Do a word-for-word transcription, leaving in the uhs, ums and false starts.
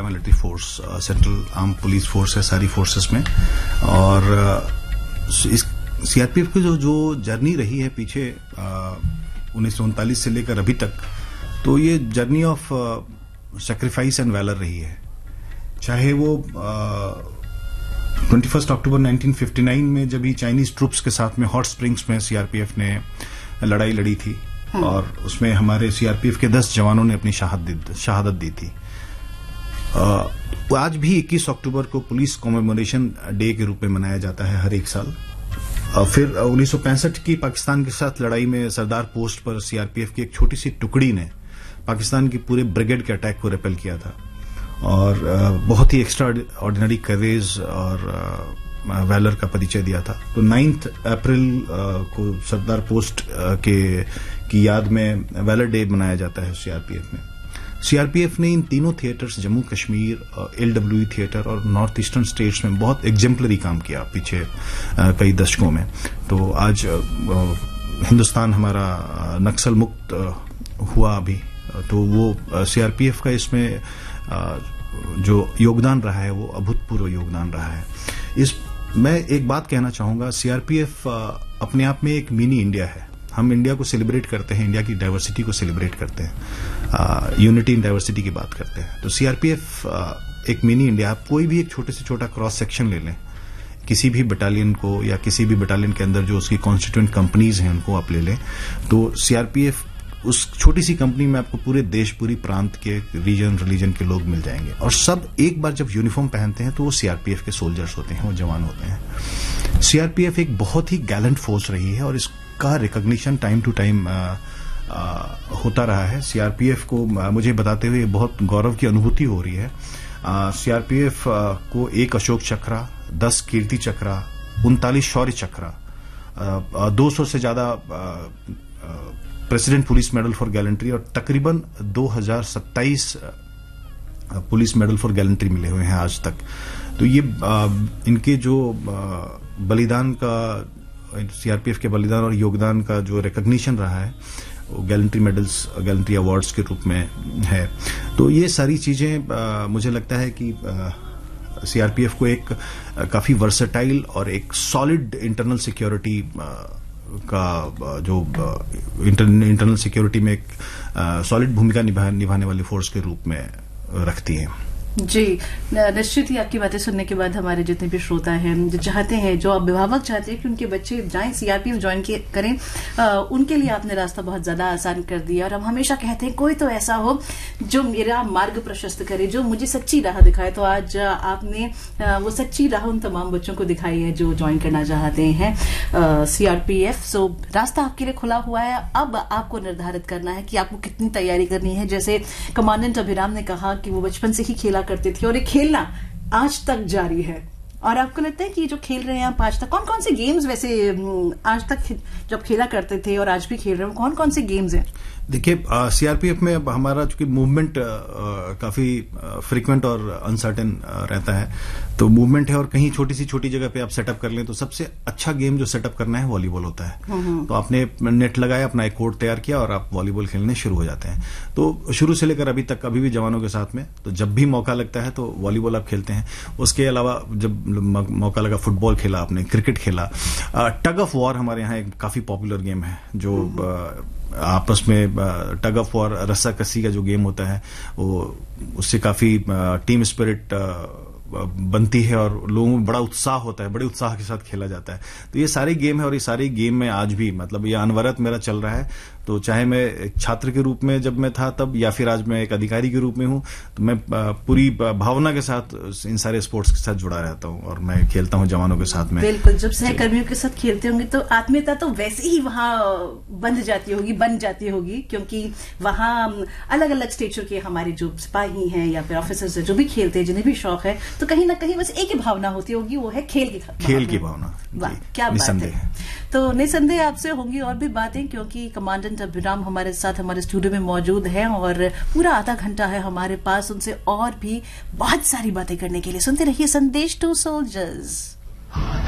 Paramilitary force, central arm police force है सारी forces में। और इस सीआरपीएफ की जो जो जर्नी रही है पीछे उन्नीस सौ उनतालीस से लेकर अभी तक, तो ये journey of sacrifice and valour रही है। चाहे वो twenty first October nineteen fifty nine में जब ही चाइनीज ट्रूप्स के साथ में हॉट स्प्रिंग्स में सीआरपीएफ ने लड़ाई लड़ी थी और उसमें हमारे सीआरपीएफ के दस जवानों ने अपनी शहादत दी थी। आ, आज भी इक्कीस अक्टूबर को पुलिस कॉमेमोरेशन डे के रूप में मनाया जाता है हर एक साल। आ, फिर उन्नीस सौ पैंसठ की पाकिस्तान के साथ लड़ाई में सरदार पोस्ट पर सीआरपीएफ की एक छोटी सी टुकड़ी ने पाकिस्तान की पूरे ब्रिगेड के अटैक को रिपेल किया था और आ, बहुत ही एक्स्ट्रा ऑर्डिनरी करेज और वैलर का परिचय दिया था। तो नाइन्थ अप्रैल को सरदार पोस्ट के की याद में वैलर डे मनाया जाता है सीआरपीएफ में। सीआरपीएफ ने इन तीनों theatres, Jammu Kashmir, LWE theatre और नॉर्थ ईस्टर्न स्टेट्स में बहुत एग्जेम्पलरी काम किया पीछे कई दशकों में। तो आज हिंदुस्तान हमारा नक्सल मुक्त हुआ अभी, तो वो सीआरपीएफ का इसमें जो योगदान रहा है वो अभूतपूर्व योगदान रहा है। इस मैं एक बात कहना चाहूंगा, सीआरपीएफ अपने आप में एक मिनी इंडिया है। हम इंडिया को सेलिब्रेट करते हैं, इंडिया की डाइवर्सिटी को सेलिब्रेट करते हैं, यूनिटी इन डाइवर्सिटी की बात करते हैं। तो सीआरपीएफ एक मिनी इंडिया। आप कोई भी एक छोटे से छोटा क्रॉस सेक्शन ले लें, किसी भी बटालियन को या किसी भी बटालियन के अंदर जो उसकी कॉन्स्टिट्यूएंट कंपनीज हैं उनको आप ले लें, तो सीआरपीएफ उस छोटी सी कंपनी में आपको पूरे देश, पूरी प्रांत के, रीजन रिलीजन के लोग मिल जाएंगे और सब एक बार जब यूनिफॉर्म पहनते हैं तो वो सीआरपीएफ के सोल्जर्स होते हैं, वो जवान होते हैं। सीआरपीएफ एक बहुत ही गैलेंट फोर्स रही है और इसका रिकॉग्निशन टाइम टू टाइम होता रहा है। सीआरपीएफ को आ, मुझे बताते हुए बहुत गौरव की अनुभूति हो रही है। सीआरपीएफ को एक अशोक चक्रा, दस कीर्ति चक्रा, उनतालीस शौर्य चक्रा, दो सौ से ज्यादा president police medal for gallantry और तकरीबन दो हजार सत्ताईस पुलिस मेडल फॉर गैलेंट्री मिले हुए हैं आज तक। तो ये आ, इनके जो बलिदान का, सीआरपीएफ के बलिदान और योगदान का जो रिकॉग्निशन रहा है वो गैलेंट्री मेडल्स, गैलेंट्री अवार्ड्स के रूप में है। तो ये सारी चीजें मुझे लगता है कि सीआरपीएफ को एक काफी वर्सेटाइल और एक सॉलिड इंटरनल सिक्योरिटी का जो इंटरनल सिक्योरिटी में एक सॉलिड भूमिका निभा, निभाने वाली फोर्स के रूप में रखती है। जी, निश्चित ही आपकी बातें सुनने के बाद हमारे जितने भी श्रोता हैं जो चाहते हैं, जो अभिभावक चाहते हैं कि उनके बच्चे जाएं सीआरपीएफ ज्वाइन करें, आ, उनके लिए आपने रास्ता बहुत ज्यादा आसान कर दिया। और हम हमेशा कहते हैं कोई तो ऐसा हो जो मेरा मार्ग प्रशस्त करे, जो मुझे सच्ची राह दिखाए। तो आज आपने आ, वो सच्ची राह उन तमाम बच्चों को दिखाई है जो ज्वाइन करना चाहते हैं सीआरपीएफ। सो रास्ता आपके लिए खुला हुआ है। अब आपको निर्धारित करना है कि आपको कितनी तैयारी करनी है। जैसे कमांडेंट अभिराम ने कहा कि वो बचपन से ही खेला करते थे और ये खेलना आज तक जारी है। और आपको लगता है कि जो खेल रहे हैं आप आज तक, कौन कौन से गेम्स वैसे आज तक जब खेला करते थे और आज भी खेल रहे हैं, कौन कौन से गेम्स हैं? देखिए, सीआरपीएफ में हमारा चूंकि मूवमेंट काफी फ्रीक्वेंट और अनसर्टेन रहता है, तो मूवमेंट है और कहीं छोटी सी छोटी जगह पे आप सेटअप कर लें तो सबसे अच्छा गेम जो सेटअप करना है वॉलीबॉल होता है। तो आपने नेट लगाया, अपना एक कोर्ट तैयार किया और आप वॉलीबॉल खेलने शुरू हो जाते हैं। तो शुरू से लेकर अभी तक, अभी भी जवानों के साथ में, तो जब भी मौका लगता है तो वॉलीबॉल आप खेलते हैं। उसके अलावा जब मौका लगा फुटबॉल खेला आपने, क्रिकेट खेला। टग ऑफ वॉर हमारे यहाँ एक काफी पॉपुलर गेम है जो आपस में टग ऑफ वॉर, रस्सा कस्सी का जो गेम होता है वो, उससे काफी टीम स्पिरिट बनती है और लोगों में बड़ा उत्साह होता है, बड़े उत्साह के साथ खेला जाता है। तो ये सारे गेम है और ये सारे गेम में आज भी, मतलब ये अनवरत मेरा चल रहा है। तो चाहे मैं एक छात्र के रूप में जब मैं था तब, या फिर आज मैं एक अधिकारी के रूप में हूं, तो मैं पूरी भावना के साथ इन सारे स्पोर्ट्स के साथ जुड़ा रहता हूं और मैं खेलता हूं जवानों के साथ में। बिल्कुल, जब सहकर्मियों के साथ खेलते होंगे तो आत्मीयता तो वैसे ही वहां बंध जाती होगी, बन जाती होगी, क्योंकि वहां अलग अलग स्टेचर के हमारे जो सिपाही हैं या फिर ऑफिसर्स हैं जो भी खेलते हैं, जिन्हें भी शौक है, तो कहीं ना कहीं बस एक ही भावना होती होगी, वो है खेल की भावना। खेल की भावना, वाह क्या बात है। तो निसंदेह आपसे होंगी और भी बातें, क्योंकि कमांडेंट अभिराम हमारे साथ हमारे स्टूडियो में मौजूद हैं और पूरा आधा घंटा है हमारे पास उनसे और भी बहुत सारी बातें करने के लिए। सुनते रहिए संदेश टू सोल्जर्स।